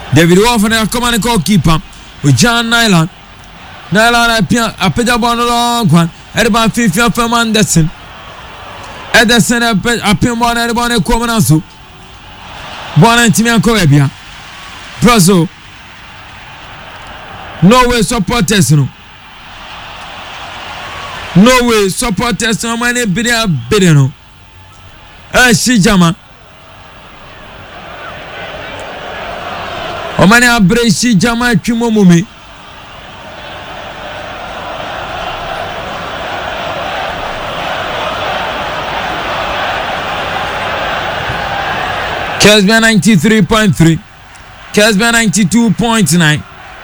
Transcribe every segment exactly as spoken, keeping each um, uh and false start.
David Wolf and the command goalkeeper with John Nyland. Nyland a pedal ball long one. Everybody fifty from Anderson. Anderson a pin ball and everybody coming on so. Bon and Timmy and Coebia. Brazil. No way supporters no. No way supporters no many bidia bidia no. Eh Shijama. O many abre Shijama twimo mumi. Kesbia ninety-three point three. Kesbia ninety-two point nine.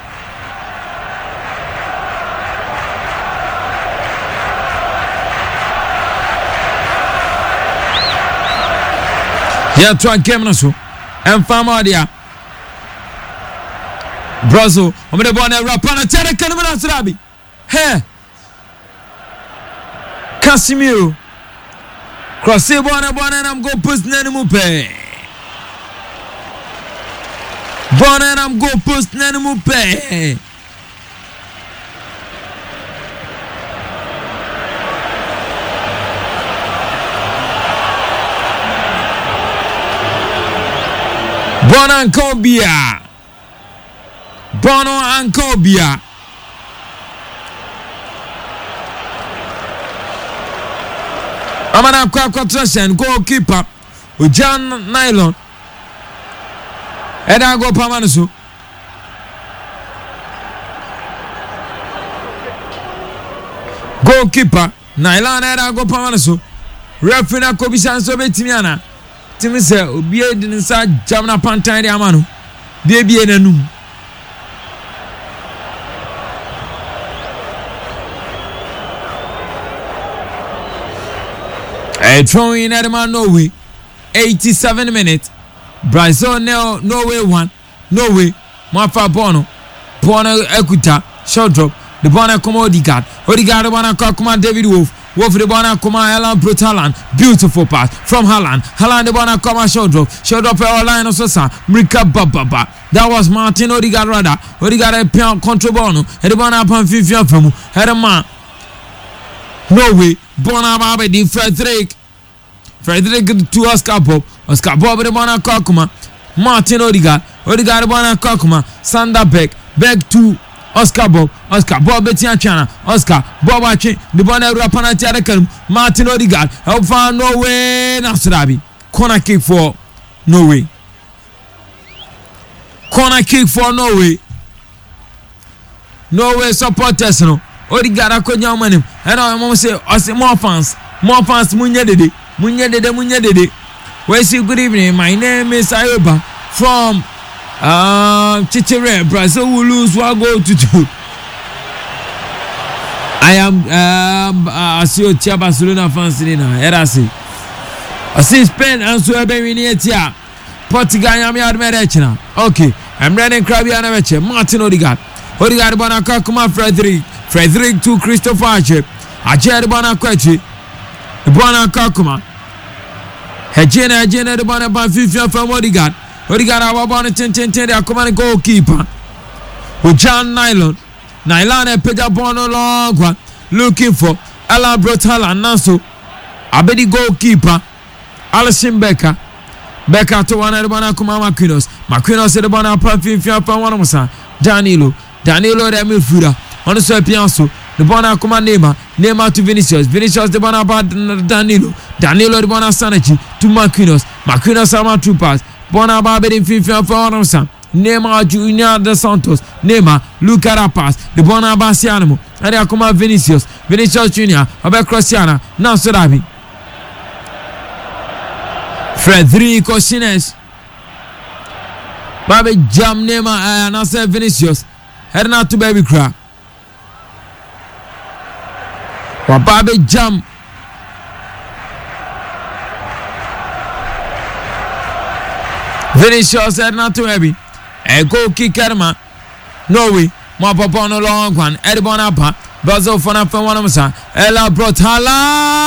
Yeah, try game na so. And fama dia. Brazil, I'm going to go on a rapana tere kanumana srabi. Hey. Casimiro. Cross it bona bona and I'm go post nanimu pe. Bona and I'm go post nanimu pe. Bono and Kobia. Bono and Kobia. Amana kwa kwa trashen goalkeeper with John Nylon. Eda go pamanusu. Goalkeeper Nylon eda go pamanusu. Referee na Kobisa nso betimiana. Timi se obi edi nsa jamna pantan de amano de bie nanum a throwing at man Norway eighty-seven minutes Brazil no Norway one Norway Mafa Bono Bono Ekuta short drop the Bono come Odegaard Odegaard Bono come David Wolf Wolf the Bono come Alan Brutalan beautiful pass from Haaland Haaland the Bono come short drop short drop our line of Sosa Mrika Baba that was Martin Odegaard rather Odegaard a pion control Bono and the Bono upon fifty from Herman Norway Bono Babe di Frederick Frederick to Oscar Bob Oscar Bob the Bono Kokuma Martin Odegaard Odegaard the Bono Kokuma Sander Beck Beck to Oscar Bob Oscar Bob Betian Chana Oscar Bob Ache the Bono Rapana Tiarakan Martin Odegaard help for Norway Nasrabi corner kick for Norway corner kick for Norway Norway supporters no Odegaard akonya manim and I must say I say more fans more fans munye dede munye dede munye dede we say good evening my name is Ayoba from uh Chichere Brazil will lose one goal to two. I am um I see you Barcelona fans in now era say I see Spain and so ebe win here Portugal am yard match now okay I'm running crabby and match Martin Odegaard Odegaard bona kakuma Frederick Frederick to Christopher Ache Ache bona kwachi bona kakuma Hejena Hejena the bona ban fifty from Odegaard Odegaard our bona ten ten ten they come and goalkeeper with John Nylon Nylon a pega bono long one looking for Alan Brothala Nanso Abedi goalkeeper Alison Becker Becker to one bona kuma Maquinos Maquinos the bona pan fifty from one of Danilo Danilo the midfielder on the Pianso the bona kuma Neymar Neymar to Vinicius Vinicius the bona Danilo Danilo the bona Sanachi to Maquinos Maquinos ama two pass bona Babedi fifty from one of Neymar Junior dos Santos Neymar Luca Rapaz the bona Basianamo and the kuma Vinicius Vinicius Junior Abe Cristiano now Sodabi Federico Chines Babe jam Neymar and I Vinicius head not to baby crack Babe jam Vinicius head not to baby a goal kick Kerma Norway more papa no long one Edibon Apa Brazil for one of them Ella Brothala